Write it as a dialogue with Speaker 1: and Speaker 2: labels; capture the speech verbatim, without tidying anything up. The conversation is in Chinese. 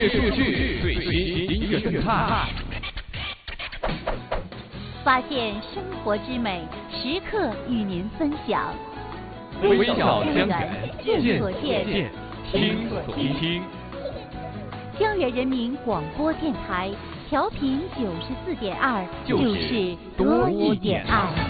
Speaker 1: 数据最新音乐动态，
Speaker 2: 发现生活之美，时刻与您分享。
Speaker 1: 微笑江源，
Speaker 2: 见所见，
Speaker 1: 听所听。
Speaker 2: 江源人民广播电台，调频九十四点二，就是多一点爱。